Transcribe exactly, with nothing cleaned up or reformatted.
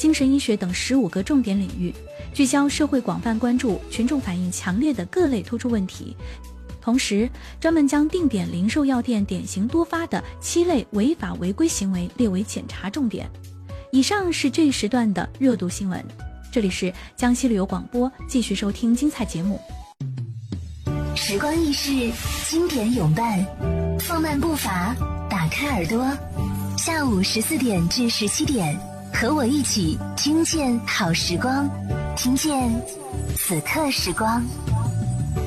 精神医学等十五个重点领域，聚焦社会广泛关注、群众反映强烈的各类突出问题。同时，专门将定点零售药店典型多发的七类违法违规行为列为检查重点。以上是这一时段的热度新闻。这里是江西旅游广播，继续收听精彩节目。 时光易逝，经典永伴，放慢步伐，打开耳朵。下午十四点至十七点，和我一起听见好时光，听见此刻时光。